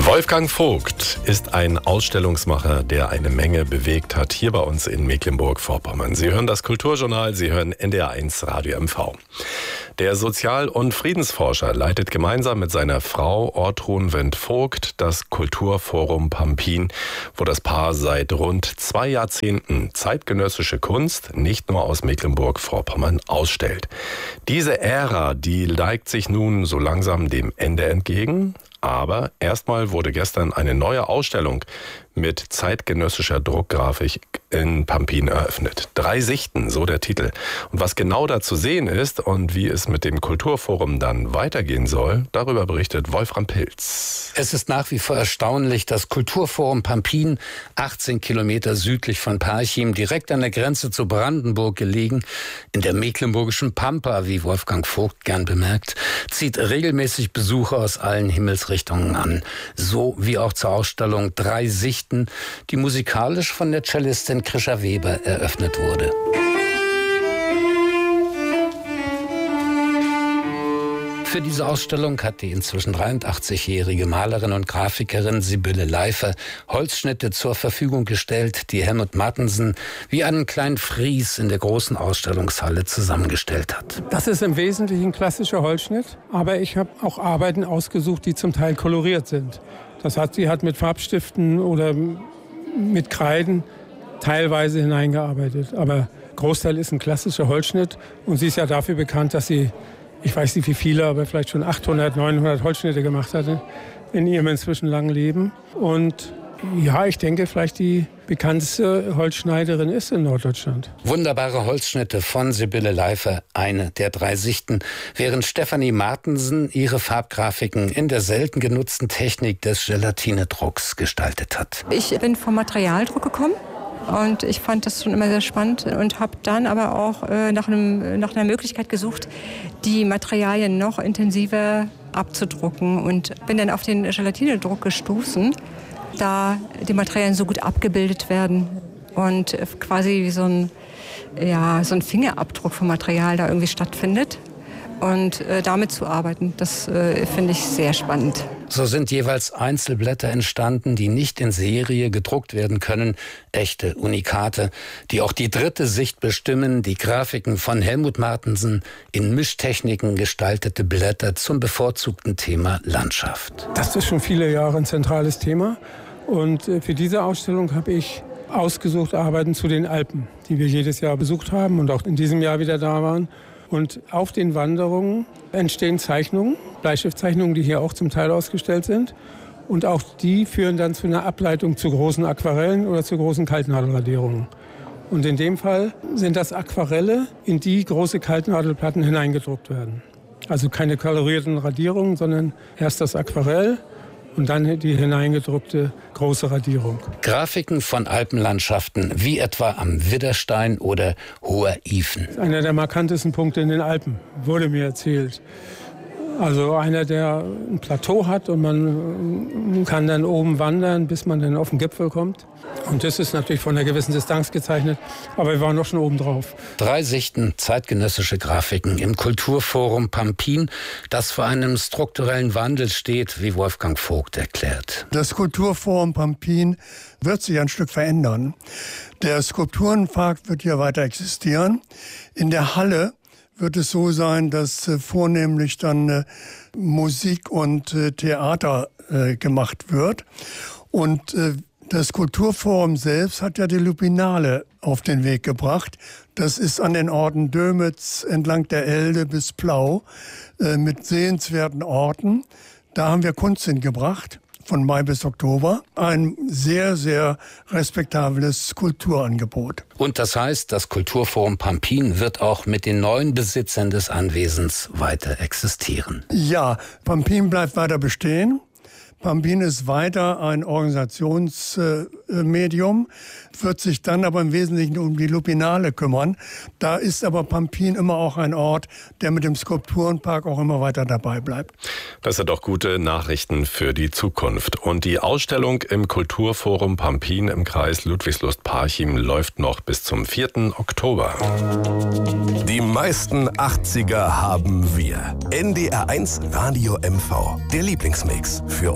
Wolfgang Vogt ist ein Ausstellungsmacher, der eine Menge bewegt hat, hier bei uns in Mecklenburg-Vorpommern. Sie hören das Kulturjournal, Sie hören NDR1 Radio MV. Der Sozial- und Friedensforscher leitet gemeinsam mit seiner Frau Ortrun Wendt-Vogt das Kulturforum Pampin, wo das Paar seit rund 2 Jahrzehnten zeitgenössische Kunst nicht nur aus Mecklenburg-Vorpommern ausstellt. Diese Ära, die neigt sich nun so langsam dem Ende entgegen. Aber erstmal wurde gestern eine neue Ausstellung mit zeitgenössischer Druckgrafik in Pampin eröffnet. 3 Sichten, so der Titel. Und was genau da zu sehen ist und wie es mit dem Kulturforum dann weitergehen soll, darüber berichtet Wolfram Pilz. Es ist nach wie vor erstaunlich, das Kulturforum Pampin, 18 Kilometer südlich von Parchim, direkt an der Grenze zu Brandenburg gelegen, in der mecklenburgischen Pampa, wie Wolfgang Vogt gern bemerkt, zieht regelmäßig Besucher aus allen Himmelsrichtungen an. So wie auch zur Ausstellung 3 Sichten, die musikalisch von der Cellistin Krischa Weber eröffnet wurde. Für diese Ausstellung hat die inzwischen 83-jährige Malerin und Grafikerin Sibylle Leifer Holzschnitte zur Verfügung gestellt, die Helmut Martensen wie einen kleinen Fries in der großen Ausstellungshalle zusammengestellt hat. Das ist im Wesentlichen klassischer Holzschnitt, aber ich habe auch Arbeiten ausgesucht, die zum Teil koloriert sind. Das heißt, sie hat mit Farbstiften oder mit Kreiden teilweise hineingearbeitet, aber Großteil ist ein klassischer Holzschnitt und sie ist ja dafür bekannt, dass sie, ich weiß nicht wie viele, aber vielleicht schon 800, 900 Holzschnitte gemacht hatte in ihrem inzwischen langen Leben. Und ja, ich denke, vielleicht die bekannteste Holzschneiderin ist in Norddeutschland. Wunderbare Holzschnitte von Sibylle Leifer, eine der 3 Sichten, während Stefanie Martensen ihre Farbgrafiken in der selten genutzten Technik des Gelatinedrucks gestaltet hat. Ich bin vom Materialdruck gekommen. Und ich fand das schon immer sehr spannend und habe dann aber auch nach einer Möglichkeit gesucht, die Materialien noch intensiver abzudrucken und bin dann auf den Gelatinedruck gestoßen, da die Materialien so gut abgebildet werden und quasi wie so ein Fingerabdruck vom Material da irgendwie stattfindet. Und damit zu arbeiten, das finde ich sehr spannend. So sind jeweils Einzelblätter entstanden, die nicht in Serie gedruckt werden können. Echte Unikate, die auch die 3. Sicht bestimmen. Die Grafiken von Helmut Martensen in Mischtechniken gestaltete Blätter zum bevorzugten Thema Landschaft. Das ist schon viele Jahre ein zentrales Thema. Und für diese Ausstellung habe ich ausgesucht Arbeiten zu den Alpen, die wir jedes Jahr besucht haben und auch in diesem Jahr wieder da waren. Und auf den Wanderungen entstehen Zeichnungen, Bleistiftzeichnungen, die hier auch zum Teil ausgestellt sind. Und auch die führen dann zu einer Ableitung zu großen Aquarellen oder zu großen Kaltnadelradierungen. Und in dem Fall sind das Aquarelle, in die große Kaltnadelplatten hineingedruckt werden. Also keine kolorierten Radierungen, sondern erst das Aquarell und dann die hineingedruckte große Radierung. Grafiken von Alpenlandschaften, wie etwa am Widderstein oder Hoher Ifen. Einer der markantesten Punkte in den Alpen, wurde mir erzählt. Also einer, der ein Plateau hat und man kann dann oben wandern, bis man dann auf den Gipfel kommt. Und das ist natürlich von einer gewissen Distanz gezeichnet, aber wir waren doch schon oben drauf. 3 Sichten zeitgenössische Grafiken im Kulturforum Pampin, das vor einem strukturellen Wandel steht, wie Wolfgang Vogt erklärt. Das Kulturforum Pampin wird sich ein Stück verändern. Der Skulpturenpark wird hier weiter existieren. In der Halle wird es so sein, dass vornehmlich dann Musik und Theater gemacht wird. Und das Kulturforum selbst hat ja die Lupinale auf den Weg gebracht. Das ist an den Orten Dömitz entlang der Elde bis Plau mit sehenswerten Orten. Da haben wir Kunst hingebracht. Von Mai bis Oktober. Ein sehr, sehr respektables Kulturangebot. Und das heißt, das Kulturforum Pampin wird auch mit den neuen Besitzern des Anwesens weiter existieren. Ja, Pampin bleibt weiter bestehen. Pampin ist weiter ein Organisationsmedium, wird sich dann aber im Wesentlichen um die Lupinale kümmern. Da ist aber Pampin immer auch ein Ort, der mit dem Skulpturenpark auch immer weiter dabei bleibt. Das sind doch gute Nachrichten für die Zukunft. Und die Ausstellung im Kulturforum Pampin im Kreis Ludwigslust-Parchim läuft noch bis zum 4. Oktober. Die meisten 80er haben wir. NDR1 Radio MV, der Lieblingsmix für